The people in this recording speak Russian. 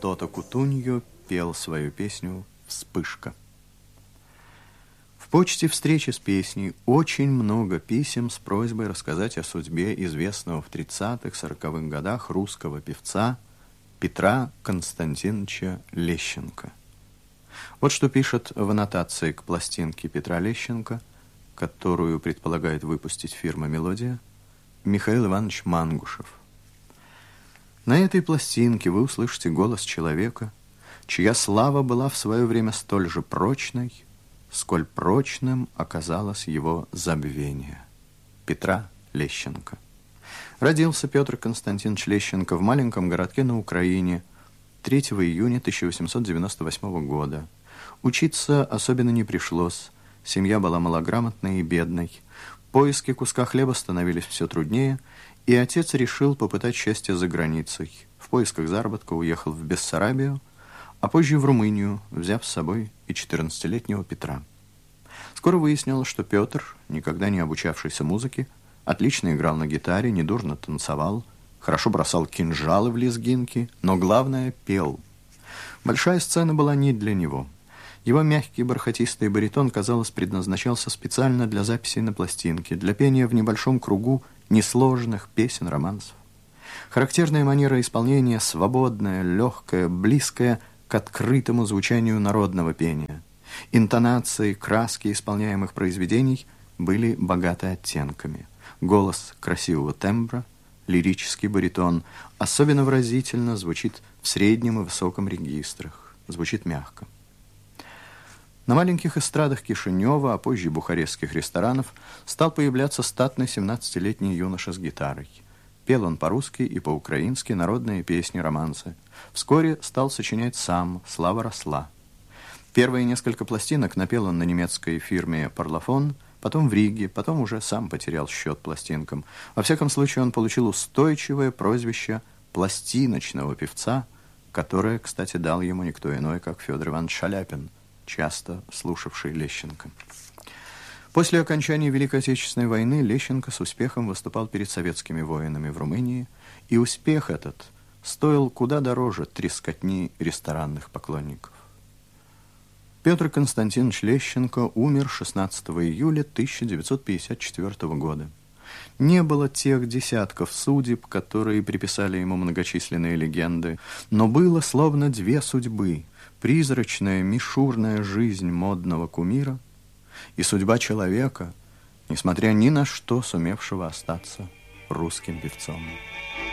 Тото Кутуньо пел свою песню «Вспышка». В почте встречи с песней очень много писем с просьбой рассказать о судьбе известного в 30-40-х годах русского певца Петра Константиновича Лещенко. Вот что пишет в аннотации к пластинке Петра Лещенко, которую предполагает выпустить фирма «Мелодия», Михаил Иванович Мангушев. На этой пластинке вы услышите голос человека, чья слава была в свое время столь же прочной, сколь прочным оказалось его забвение. Петра Лещенко. Родился Петр Константинович Лещенко в маленьком городке на Украине 3 июня 1898 года. Учиться особенно не пришлось, семья была малограмотной и бедной. Поиски куска хлеба становились все труднее, и отец решил попытать счастье за границей. В поисках заработка уехал в Бессарабию, а позже в Румынию, взяв с собой и 14-летнего Петра. Скоро выяснилось, что Петр, никогда не обучавшийся музыке, отлично играл на гитаре, недурно танцевал, хорошо бросал кинжалы в лезгинки, но главное — пел. Большая сцена была не для него. Его мягкий бархатистый баритон, казалось, предназначался специально для записи на пластинке, для пения в небольшом кругу несложных песен, романсов. Характерная манера исполнения свободная, легкая, близкая к открытому звучанию народного пения. Интонации, краски исполняемых произведений были богаты оттенками. Голос красивого тембра, лирический баритон особенно выразительно звучит в среднем и высоком регистрах, звучит мягко. На маленьких эстрадах Кишинева, а позже бухарестских ресторанов стал появляться статный 17-летний юноша с гитарой. Пел он по-русски и по-украински народные песни, романсы. Вскоре стал сочинять сам, слава росла. Первые несколько пластинок напел он на немецкой фирме «Парлофон», потом в Риге, потом уже сам потерял счет пластинкам. Во всяком случае, он получил устойчивое прозвище пластиночного певца, которое, кстати, дал ему никто иной, как Федор Иванович Шаляпин, часто слушавший Лещенко. После окончания Великой Отечественной войны Лещенко с успехом выступал перед советскими воинами в Румынии, и успех этот стоил куда дороже трескотни ресторанных поклонников. Петр Константинович Лещенко умер 16 июля 1954 года. Не было тех десятков судеб, которые приписали ему многочисленные легенды, но было словно две судьбы: призрачная, мишурная жизнь модного кумира и судьба человека, несмотря ни на что сумевшего остаться русским певцом.